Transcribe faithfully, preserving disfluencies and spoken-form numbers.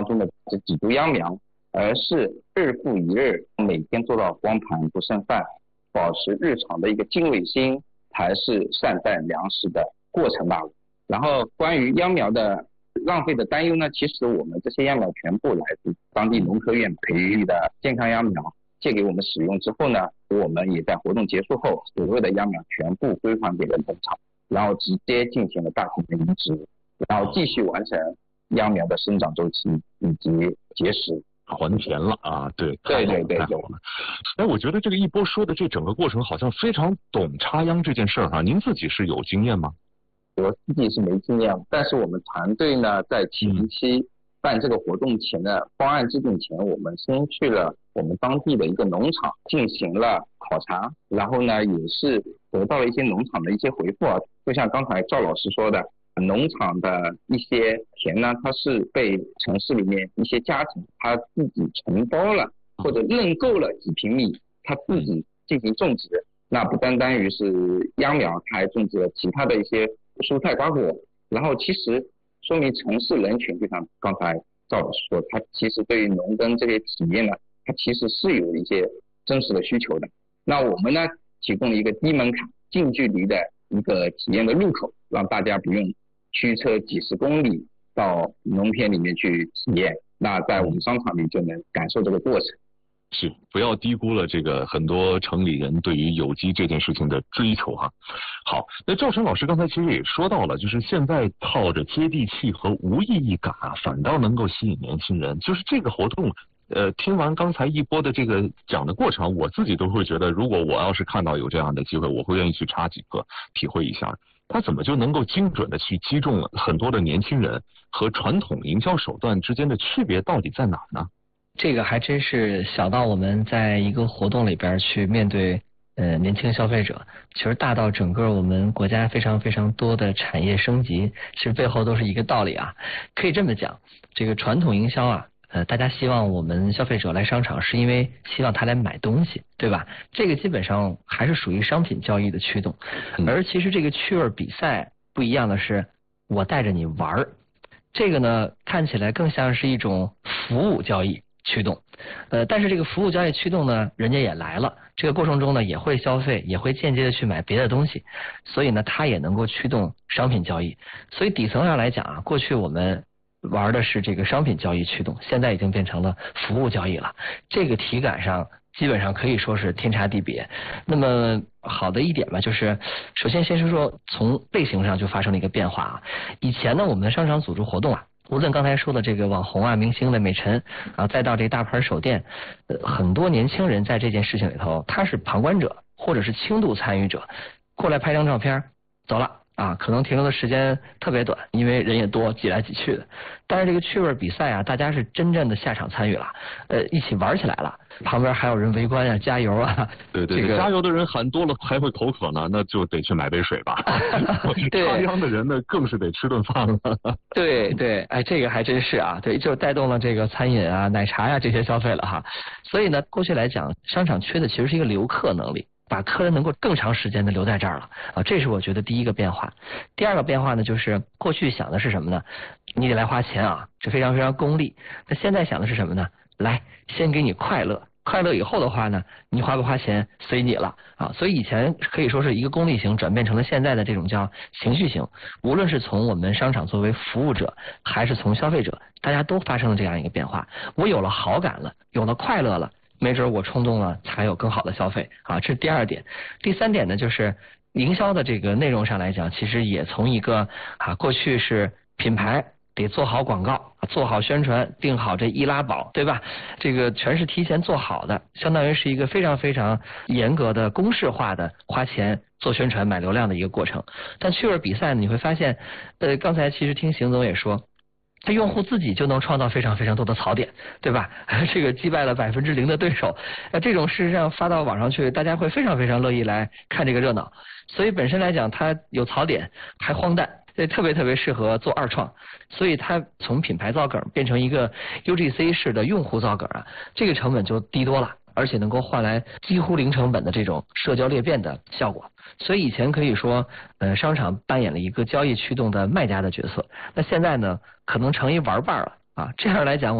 中的这几株秧苗，而是日复一日，每天做到光盘不剩饭，保持日常的一个敬畏心，才是善待粮食的过程罢了。然后关于秧苗的浪费的担忧呢，其实我们这些秧苗全部来自当地农科院培育的健康秧苗，借给我们使用之后呢，我们也在活动结束后，所有的秧苗全部归还给了农场，然后直接进行了大型的移植，然后继续完成秧苗的生长周期以及结实。 还田了啊，对， 对对对对。 哎，我觉得这个一波说的这整个过程好像非常懂插秧这件事儿啊，您自己是有经验吗？ 我自己是没经验，但是我们团队呢，在前期办这个活动前的方案制定前，我们先去了我们当地的一个农场进行了考察，然后呢，也是得到了一些农场的一些回复啊，就像刚才赵老师说的。农场的一些田呢，它是被城市里面一些家庭他自己承包了或者认购了几平米，他自己进行种植。那不单单于是秧苗，他还种植了其他的一些蔬菜瓜果。然后其实说明城市人群，就像刚才赵老师说，他其实对于农耕这些体验呢，他其实是有一些真实的需求的。那我们呢，提供了一个低门槛、近距离的一个体验的入口，让大家不用驱车几十公里到农田里面去体验，那在我们商场里就能感受这个过程。 是，不要低估了这个很多城里人对于有机这件事情的追求哈。好，那赵晨老师刚才其实也说到了，就是现在靠着接地气和无意义感啊，反倒能够吸引年轻人。就是这个活动，呃，听完刚才一波的这个讲的过程，我自己都会觉得，如果我要是看到有这样的机会，我会愿意去插几棵，体会一下。他怎么就能够精准的去击中了很多的年轻人，和传统营销手段之间的区别到底在哪儿呢？ 这个还真是小到我们在一个活动里边去面对呃年轻消费者，其实大到整个我们国家非常非常多的产业升级，其实背后都是一个道理啊。可以这么讲，这个传统营销啊，呃，大家希望我们消费者来商场，是因为希望他来买东西，对吧？这个基本上还是属于商品交易的驱动。而其实这个趣味比赛不一样的是，我带着你玩儿，这个呢看起来更像是一种服务交易驱动。呃，但是这个服务交易驱动呢，人家也来了，这个过程中呢也会消费，也会间接的去买别的东西，所以呢它也能够驱动商品交易。所以底层上来讲啊，过去我们玩的是这个商品交易驱动，现在已经变成了服务交易了，这个体感上基本上可以说是天差地别。那么好的一点吧，就是首先先是说从类型上就发生了一个变化啊。以前呢，我们的商场组织活动啊，无论刚才说的这个网红啊、明星的美陈，然后再到这个大牌手店，呃，很多年轻人在这件事情里头，他是旁观者或者是轻度参与者，过来拍张照片，走了。啊，可能停留的时间特别短，因为人也多，挤来挤去的。但是这个趣味比赛啊，大家是真正的下场参与了，呃，一起玩起来了。旁边还有人围观啊，加油啊。 对对对，这个、加油的人喊多了还会口渴呢，那就得去买杯水吧。插秧的人呢，更是得吃顿饭了。 对对，哎，这个还真是啊，对，就带动了这个餐饮啊、奶茶呀、这些消费了哈。所以呢，过去来讲，商场缺的其实是一个留客能力。把客人能够更长时间的留在这儿了啊，这是我觉得第一个变化。第二个变化呢，就是过去想的是什么呢？你得来花钱啊，这非常非常功利。那现在想的是什么呢？来，先给你快乐，快乐以后的话呢，你花不花钱随你了啊。所以以前可以说是一个功利型，转变成了现在的这种叫情绪型。无论是从我们商场作为服务者，还是从消费者，大家都发生了这样一个变化。我有了好感了，有了快乐了。没准我冲动了，才有更好的消费啊，这是第二点。第三点呢，就是营销的这个内容上来讲，其实也从一个啊，过去是品牌得做好广告，做好宣传，定好这易拉宝，对吧？这个全是提前做好的，相当于是一个非常非常严格的公式化的花钱做宣传买流量的一个过程。但趣味比赛呢，你会发现，呃，刚才其实听邢总也说。他用户自己就能创造非常非常多的槽点，对吧？这个击败了百分之零的对手，那这种事实上发到网上去，大家会非常非常乐意来看这个热闹。所以本身来讲，它有槽点，还荒诞，这特别特别适合做二创。所以它从品牌造梗变成一个 U G C 式的用户造梗啊，这个成本就低多了。而且能够换来几乎零成本的这种社交裂变的效果，所以以前可以说，呃，商场扮演了一个交易驱动的卖家的角色，那现在呢，可能成一玩伴了啊。这样来讲。